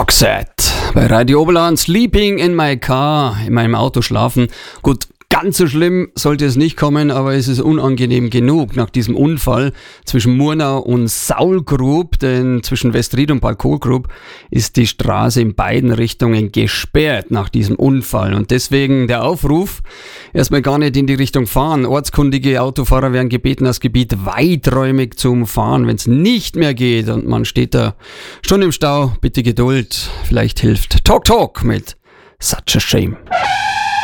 Roxette bei Radio Oberland, Sleeping in my car, in meinem Auto schlafen. Gut, ganz so schlimm sollte es nicht kommen, aber es ist unangenehm genug nach diesem Unfall zwischen Murnau und Saulgrub, denn zwischen Westried und Balkogrub ist die Straße in beiden Richtungen gesperrt nach diesem Unfall. Und deswegen der Aufruf, erstmal gar nicht in die Richtung fahren. Ortskundige Autofahrer werden gebeten, das Gebiet weiträumig zu umfahren, wenn es nicht mehr geht und man steht da schon im Stau. Bitte Geduld, vielleicht hilft Talk Talk mit Such a Shame.